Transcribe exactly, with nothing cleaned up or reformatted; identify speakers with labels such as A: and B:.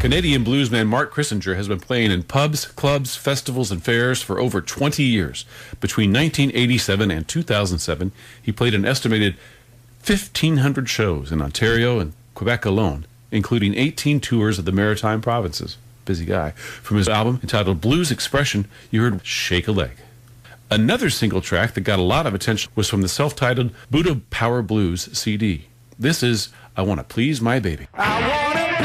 A: Canadian bluesman Mark Kissinger has been playing in pubs, clubs, festivals, and fairs for over twenty years. Between nineteen eighty-seven and two thousand seven, he played an estimated fifteen hundred shows in Ontario and Quebec alone, including eighteen tours of the Maritime Provinces. Busy guy. From his album entitled Blues Expression, you heard Shake a Leg. Another single track that got a lot of attention was from the self-titled Buddha Power Blues C D. This is I Want to Please My Baby. I